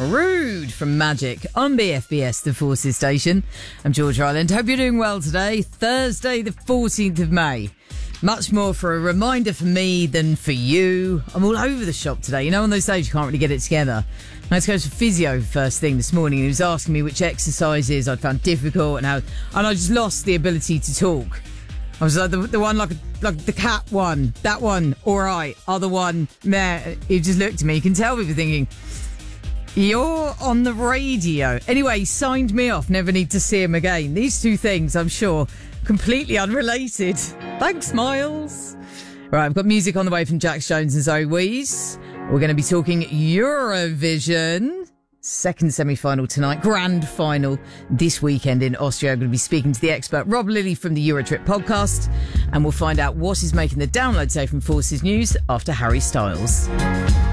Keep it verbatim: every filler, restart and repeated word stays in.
Rude from Magic on B F B S, the Forces station. I'm George Ireland. Hope you're doing well today, Thursday the fourteenth of May. Much more for a reminder for me than for you. I'm all over the shop today. You know, on those days you can't really get it together. I had to go to physio first thing this morning, and he was asking me which exercises I'd found difficult and how, and I just lost the ability to talk. I was like, the, the one, like like the cat one, that one, all right. Other one, meh. He just looked at me. You can tell people thinking, you're on the radio. Anyway, he signed me off. Never need to see him again. These two things, I'm sure, completely unrelated. Thanks, Miles. Right, I've got music on the way from Jax Jones and Zoe Wees. We're going to be talking Eurovision. Second semi-final tonight, grand final this weekend in Austria. I'm going to be speaking to the expert Rob Lilly from the Eurotrip podcast, and we'll find out what is making the download say from Forces News after Harry Styles.